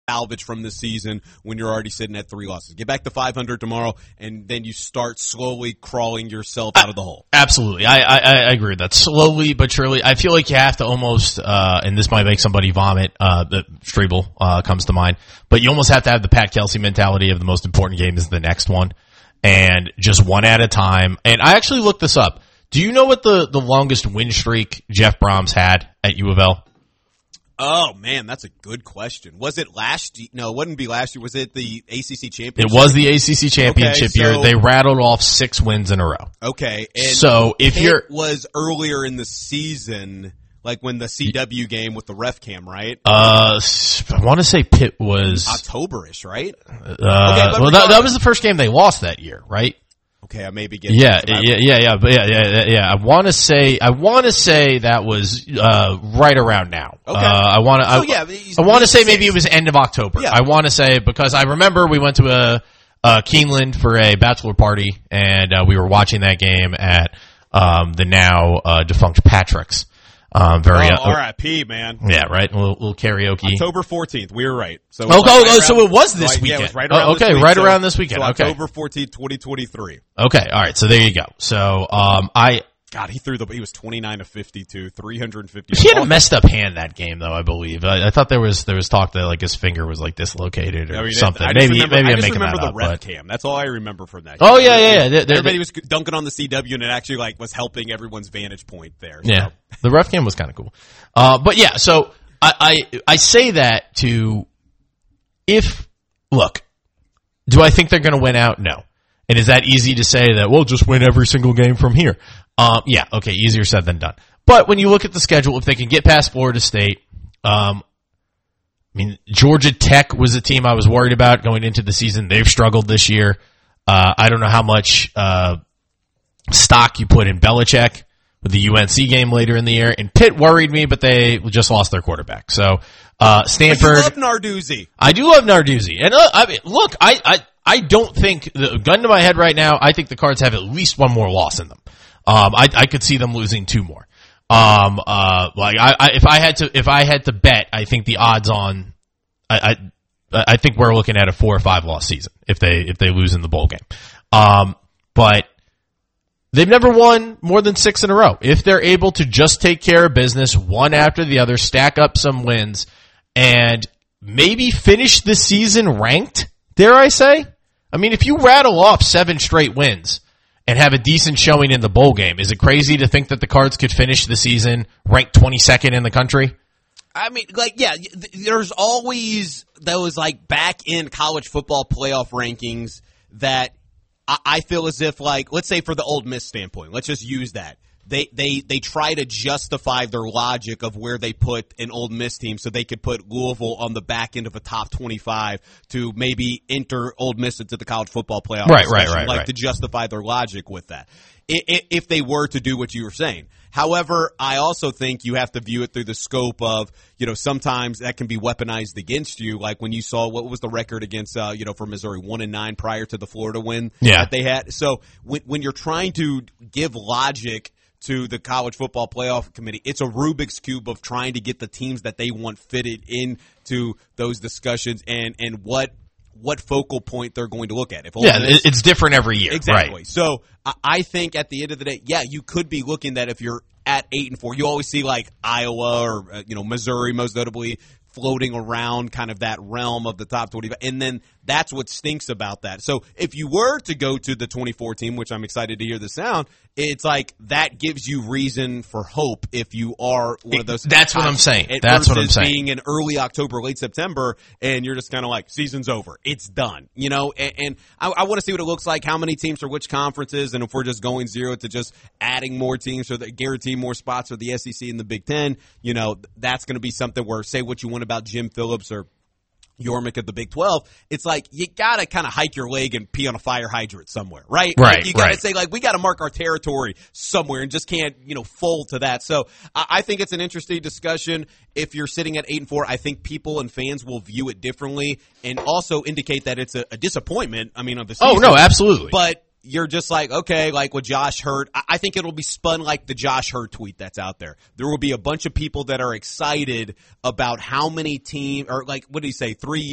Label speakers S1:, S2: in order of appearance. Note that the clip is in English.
S1: salvage from this season when you're already sitting at 3 losses. Get back to 500 tomorrow, and then you start slowly crawling yourself out of the hole.
S2: Absolutely. I agree with that. Slowly but surely. I feel like you have to almost, and this might make somebody vomit, that Strebel comes to mind, but you almost have to have the Pat Kelsey mentality of the most important game is the next one, and just one at a time. And I actually looked this up. Do you know what the longest win streak Jeff Brahms had at U of L?
S1: Oh, man, that's a good question. Was it last year? No, it wouldn't be last year. Was it the ACC championship?
S2: It was the ACC championship year. They rattled off 6 wins in a row.
S1: Okay. And
S2: so if
S1: Pitt was earlier in the season, like when the CW game with the ref cam, right?
S2: I want to say Pitt was
S1: October-ish, right?
S2: Well, that was the first game they lost that year, right?
S1: Okay, I may be getting
S2: yeah. I want to say that was right around now.
S1: Okay.
S2: I want to say maybe it was end of October.
S1: Yeah.
S2: I want to say because I remember we went to a Keeneland for a bachelor party and we were watching that game at the now defunct Patrick's.
S1: R.I.P., man.
S2: Yeah, right. A little karaoke.
S1: October 14th. We were right. So
S2: so it was this weekend.
S1: Yeah, it was right around this week.
S2: Right around this weekend.
S1: So
S2: okay.
S1: October 14th, 2023.
S2: Okay. All right. So there you go. So,
S1: God, he was 29 of 52, 350.
S2: He had a messed up hand that game, though. I believe. I thought there was talk that like his finger was like dislocated or something. Maybe I'm making that up. I just remember
S1: the ref cam. That's all I remember from that.
S2: Oh yeah.
S1: Everybody was dunking on the CW, and it actually like was helping everyone's vantage point there. So.
S2: Yeah, the ref cam was kind of cool. But yeah, so I say that to look, do I think they're going to win out? No. And is that easy to say that we'll just win every single game from here? Yeah, okay, easier said than done. But when you look at the schedule, if they can get past Florida State, Georgia Tech was a team I was worried about going into the season. They've struggled this year. I don't know how much stock you put in Belichick with the UNC game later in the year. And Pitt worried me, but they just lost their quarterback. So Stanford.
S1: But you love Narduzzi.
S2: I do love Narduzzi. And look, I don't think, gun to my head right now, I think the Cards have at least one more loss in them. I could see them losing 2 more. If I had to bet, I think the odds on, I think we're looking at a 4 or 5 loss season if they lose in the bowl game. But they've never won more than 6 in a row. If they're able to just take care of business one after the other, stack up some wins, and maybe finish the season ranked, dare I say? I mean, if you rattle off 7 straight wins and have a decent showing in the bowl game, is it crazy to think that the Cards could finish the season ranked 22nd in the country?
S1: I mean, there's always those back in college football playoff rankings that I feel as if let's say for the Ole Miss standpoint, let's just use that. They try to justify their logic of where they put an Ole Miss team so they could put Louisville on the back end of a top 25 to maybe enter Ole Miss into the college football playoff.
S2: Right.
S1: To justify their logic with that. If they were to do what you were saying. However, I also think you have to view it through the scope of, sometimes that can be weaponized against you. Like when you saw what was the record against, for Missouri, 1-9 prior to the Florida win that they had. So when you're trying to give logic to the college football playoff committee, it's a Rubik's Cube of trying to get the teams that they want fitted into those discussions and what focal point they're going to look at.
S2: It's different every year.
S1: Exactly.
S2: Right.
S1: So I think at the end of the day, you could be looking that if you're at 8-4, you always see Iowa or Missouri, most notably, floating around kind of that realm of the top 25. And then that's what stinks about that. So if you were to go to the 2014, which I'm excited to hear the sound, it's that gives you reason for hope if you are one of those.
S2: That's what I'm saying.
S1: That's what I'm saying. Being in early October, late September, and you're just kind of season's over. It's done. And I want to see what it looks like, how many teams for which conferences, and if we're just going 0 to just adding more teams so that guarantee more spots for the SEC and the Big Ten, that's going to be something where, say what you want about Jim Phillips or Yormick at the Big 12, it's you got to kind of hike your leg and pee on a fire hydrant somewhere, right?
S2: Right.
S1: You got to say, we got to mark our territory somewhere and just can't, fold to that. So I think it's an interesting discussion. If you're sitting at 8-4, I think people and fans will view it differently and also indicate that it's a disappointment, of the season.
S2: Oh, no, absolutely.
S1: But you're just okay, with Josh Hurt. I think it'll be spun like the Josh Hurt tweet that's out there. There will be a bunch of people that are excited about how many teams, or what did he say, 3